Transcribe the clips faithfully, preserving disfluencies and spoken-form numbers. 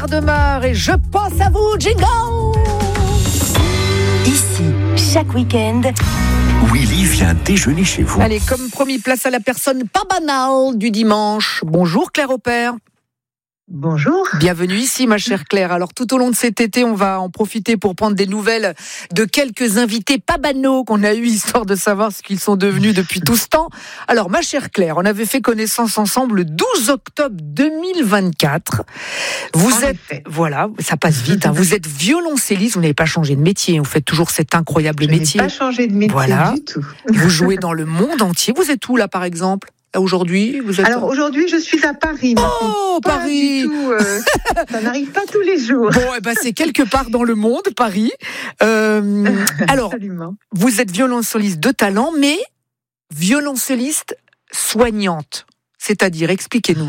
Gardemar et Je pense à vous, jingle. Ici, chaque week-end, Willy vient déjeuner chez vous. Allez, comme promis, place à la personne pas banale du dimanche. Bonjour Claire Opère. Bonjour. Bienvenue ici, ma chère Claire. Alors, tout au long de cet été, on va en profiter pour prendre des nouvelles de quelques invités pas banaux qu'on a eu, histoire de savoir ce qu'ils sont devenus depuis tout ce temps. Alors, ma chère Claire, on avait fait connaissance ensemble le douze octobre deux mille vingt-quatre. Vous En êtes, effet. voilà, ça passe vite, hein. Vous êtes violoncelliste, vous n'avez pas changé de métier, vous faites toujours cet incroyable Je métier. n'ai pas changé de métier Voilà. du tout. Vous jouez dans le monde entier. Vous êtes où, là, par exemple? Là, aujourd'hui, vous êtes... Alors aujourd'hui, je suis à Paris. Oh, Pas Paris! du tout, euh, ça n'arrive pas tous les jours. Bon, eh ben, c'est quelque part dans le monde, Paris. Euh, alors, Absolument. vous êtes violoncelliste de talent, mais violoncelliste soignante. C'est-à-dire, expliquez-nous.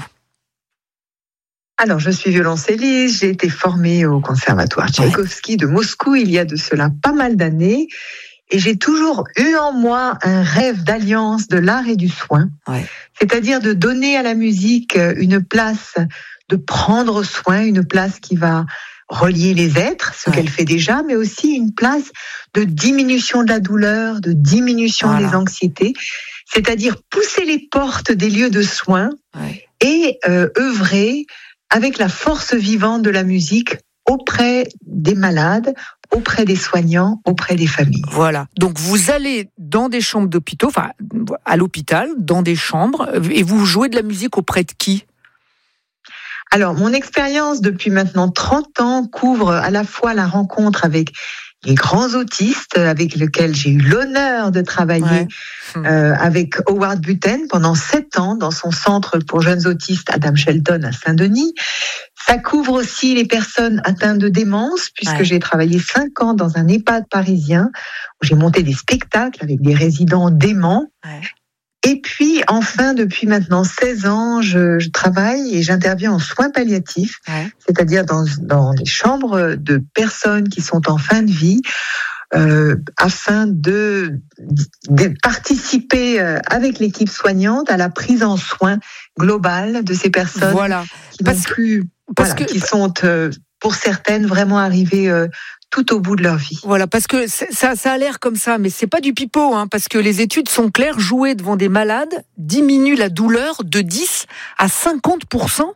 Alors, je suis violoncelliste. J'ai été formée au conservatoire Tchaïkovski de Moscou il y a de cela pas mal d'années. Et j'ai toujours eu en moi un rêve d'alliance de l'art et du soin. Ouais. C'est-à-dire de donner à la musique une place, de prendre soin, une place qui va relier les êtres, ce Ouais. qu'elle fait déjà, mais aussi une place de diminution de la douleur, de diminution Voilà. des anxiétés. C'est-à-dire pousser les portes des lieux de soins Ouais. et euh, œuvrer avec la force vivante de la musique auprès des malades, auprès des soignants, auprès des familles. Voilà. Donc, vous allez dans des chambres d'hôpitaux, enfin, à l'hôpital, dans des chambres, et vous jouez de la musique auprès de qui? Alors, mon expérience depuis maintenant trente ans couvre à la fois la rencontre avec les grands autistes avec lesquels j'ai eu l'honneur de travailler, Ouais. euh, avec Howard Buten pendant sept ans dans son centre pour jeunes autistes Adam Shelton à Saint-Denis. Ça couvre aussi les personnes atteintes de démence, puisque Ouais. j'ai travaillé cinq ans dans un EHPAD parisien où j'ai monté des spectacles avec des résidents déments. Ouais. Et puis, enfin, depuis maintenant seize ans, je, je travaille et j'interviens en soins palliatifs, Ouais. c'est-à-dire dans, dans les chambres de personnes qui sont en fin de vie, euh, afin de, de participer euh, avec l'équipe soignante à la prise en soin globale de ces personnes Voilà. qui n'ont Parce que- plus, parce voilà, que- qui sont, euh, pour certaines, vraiment arrivées euh, tout au bout de leur vie. Voilà, parce que c'est- ça, ça a l'air comme ça, mais c'est pas du pipeau, hein, parce que les études sont claires, jouer devant des malades diminue la douleur de dix à cinquante pour cent.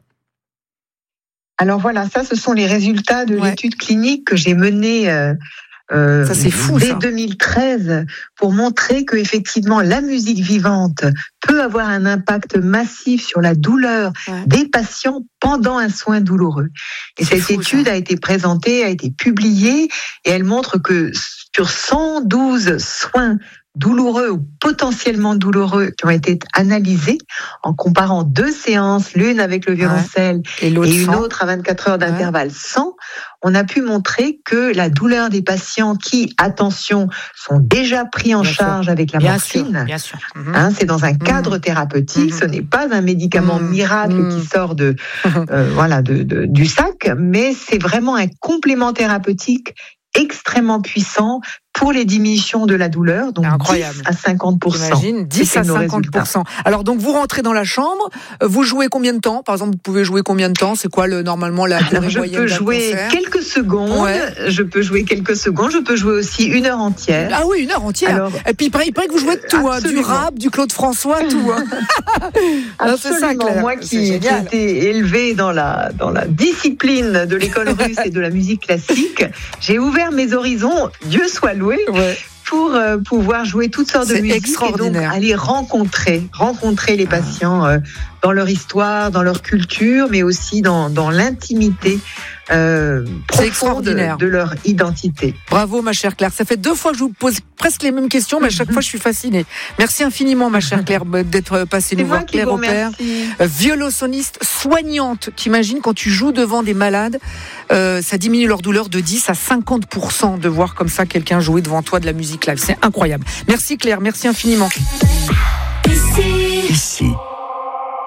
Alors voilà, ça, ce sont les résultats de Ouais. l'étude clinique que j'ai menée euh, euh, Ça, c'est fou, dès ça. deux mille treize pour montrer que effectivement la musique vivante peut avoir un impact massif sur la douleur Ouais. des patients pendant un soin douloureux. Et C'est cette fou, étude ça. a été présentée, a été publiée, et elle montre que sur cent douze soins douloureux ou potentiellement douloureux qui ont été analysés en comparant deux séances, l'une avec le violoncelle Et l'autre et une sans. autre à vingt-quatre heures d'intervalle sans, on a pu montrer que la douleur des patients qui, attention, sont déjà pris en Bien sûr. charge avec la Bien morphine, sûr, bien sûr. Mhm. hein, c'est dans un cadre thérapeutique, Mhm. ce n'est pas un médicament Mhm. miracle Mhm. qui sort de, euh, voilà, de, de- du sac, mais c'est vraiment un complément thérapeutique extrêmement puissant pour les diminutions de la douleur, donc Incroyable. dix à cinquante pour cent. J'imagine, dix C'était à nos cinquante pour cent. Alors, donc, vous rentrez dans la chambre, euh, vous jouez combien de temps? Par exemple, vous pouvez jouer combien de temps? C'est quoi, le, normalement, la durée Alors, je moyenne peux d'un jouer concert? quelques secondes, Ouais. je peux jouer quelques secondes, je peux jouer aussi une heure entière. Ah oui, une heure entière. Alors, Et puis, il paraît, il paraît que vous jouez de tout, hein, du absolument. rap, du Claude François, tout. Hein. Ah, c'est ça, Absolument. Claire. Moi C'est qui, qui ai génial. été élevée dans la, dans la discipline de l'école russe et de la musique classique, j'ai ouvert mes horizons, Dieu soit loué, Ouais. pour euh, pouvoir jouer toutes sortes de C'est musiques et donc extraordinaire. aller rencontrer, rencontrer les Ah. patients euh, dans leur histoire, dans leur culture, mais aussi dans, dans l'intimité euh, C'est profonde extraordinaire. de leur identité. Bravo, ma chère Claire. Ça fait deux fois que je vous pose presque les mêmes questions, mais à chaque fois, je suis fascinée. Merci infiniment, ma chère Claire, d'être passée C'est nous moi voir. qui Claire vous Opère, remercie. euh, violoncelliste soignante. T'imagines, quand tu joues devant des malades, euh, ça diminue leur douleur de dix à cinquante pour cent de voir comme ça quelqu'un jouer devant toi de la musique live. C'est incroyable. Merci Claire, merci infiniment. ici, Ici,